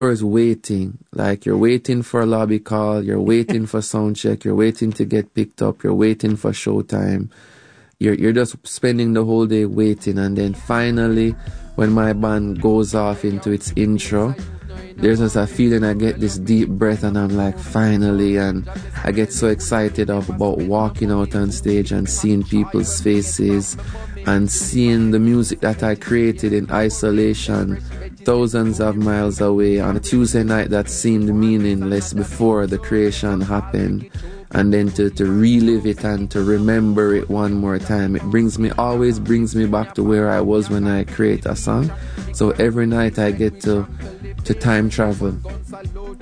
is waiting. Like you're waiting for a lobby call, you're waiting for sound check, you're waiting to get picked up, you're waiting for showtime. You're just spending the whole day waiting, and then finally when my band goes off into its intro, there's just a feeling. I get this deep breath and I'm like, finally, and I get so excited about walking out on stage and seeing people's faces and seeing the music that I created in isolation thousands of miles away on a Tuesday night that seemed meaningless before the creation happened, and then to relive it and to remember it one more time. It always brings me back to where I was when I create a song. So every night I get to time travel.